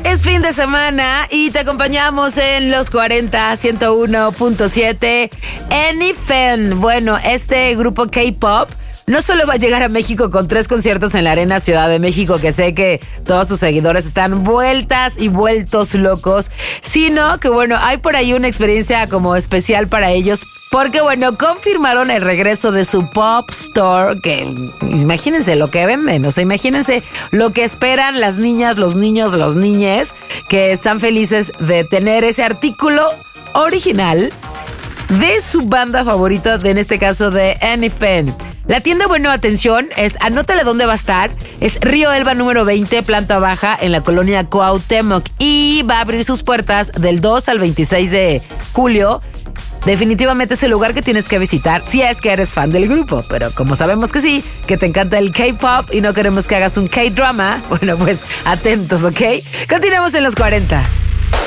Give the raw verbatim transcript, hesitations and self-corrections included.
Es fin de semana y te acompañamos en los cuarenta, ciento uno punto siete. Anyfen, bueno, este grupo K-pop no solo va a llegar a México con tres conciertos en la Arena Ciudad de México, que sé que todos sus seguidores están vueltas y vueltos locos, sino que, bueno, hay por ahí una experiencia como especial para ellos, porque, bueno, confirmaron el regreso de su Pop Store, que imagínense lo que venden, o sea, imagínense lo que esperan las niñas, los niños, los niñes, que están felices de tener ese artículo original de su banda favorita, de, en este caso de Anyfen. La tienda, bueno, atención, es, anótale dónde va a estar, es Río Elba número veinte, planta baja, en la colonia Cuauhtémoc, y va a abrir sus puertas del dos al veintiséis de julio. Definitivamente es el lugar que tienes que visitar si es que eres fan del grupo, pero como sabemos que sí, que te encanta el K-pop y no queremos que hagas un K-drama, bueno, pues atentos, ¿ok? Continuamos en los cuarenta.